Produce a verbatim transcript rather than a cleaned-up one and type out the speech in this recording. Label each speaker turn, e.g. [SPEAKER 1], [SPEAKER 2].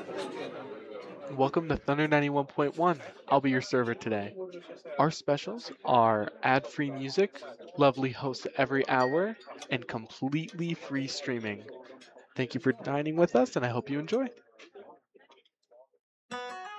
[SPEAKER 1] Welcome to Thunder ninety-one point one. I'll be your server today. Our specials are ad free music, lovely hosts every hour, and completely free streaming. Thank you for dining with us, and I hope you enjoy.